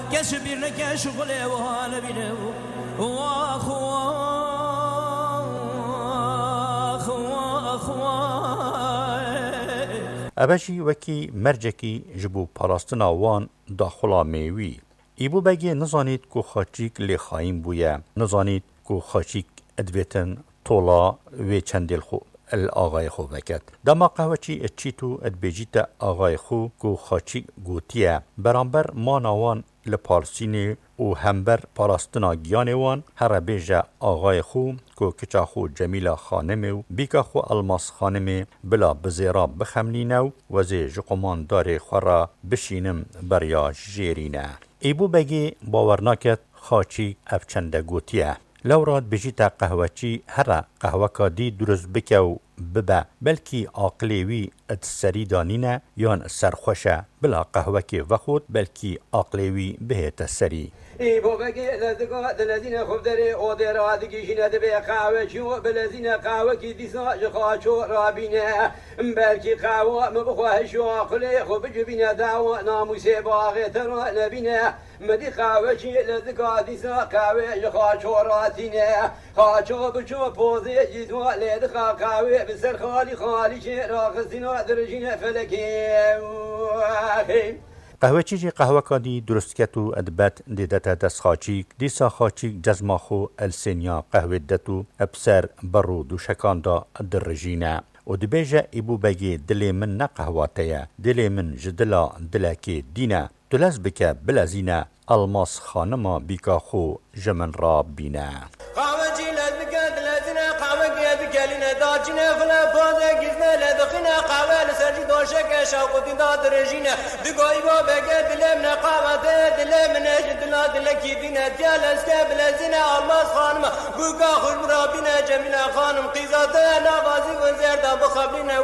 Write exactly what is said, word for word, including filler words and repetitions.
کش بیر نکش غلی و حال بینه واخ واخ واخ ابجی وکی مرجکی جبو پاراستنا وان داخلا میوی ایبو بگی نزانید کو خاچیک لی خایم بویه نزانید کو خاچیک ادویتن طولا و چندل خو الآغای خو وکد دما قهوچی اچیتو ادبیجیت آغای خو کو خاچیک گوتیه برانبر ما نوان لپارسینی و همبر پاراستنا گیانوان هر بیجه آغای خو کو کچا خو جمیلا خانمو بیکا خو الماس خانمه بلا بزیرا بخمنینو و زی جقمان دار خورا بشینم بریا جیرینه ایبو بگی باورناکت خاچی افچنده گوتیه لوراد بجیتا قهوچی هر قهوکا دی درست بکو ببا بلکی عقلیوی اتسری دانینه یان سرخوشه بلا قهوکی وخود بلکی عقلیوی بهت سری ای بابگی لذکا دلزین خوب داره او در آدگی جنه به قهوه چو بلزین قهوه کی دیسا جخاچو رابینه بلکی قهوه مبخواه شو عقلی خوب جبینه دعوه ناموسه باغه ترا نبینه مدی قهوه چی لذکا دیسا قهوه جخاچو راتینه خاچو بچو پوزه جیزوا لدخا قهوه بسر خالی خالی چه راخصینا درجین فلکی قهوه چیجی قهوه کادی درست کتو ادبت دیدت دست خاچیک دیسا خاچیک جزماخو السینیا قهوه دتو ابسر برو دو شکان دا درجینه و دبیجه ایبو بگی دلی من نه قهواتیه دلی من جدلا دلکی دینه دلز بکه بلزینه الماس خانما بیکا خو جمن را بینه قهوه چی لذکه دلزینه قهوه گید کلینه داچینه فلا پازه گیزنه لدخینه قهوه لسرجی دوشک شاقوتی دا درجینه دگاهی با بگه دلم نه قهوه دلم نش دلا دلکی دینه دیال اسکه بلزینه الماس خانم بوکا خوش مرابینه جمیله خانم قیزاته نوازی و زرده بخبرینه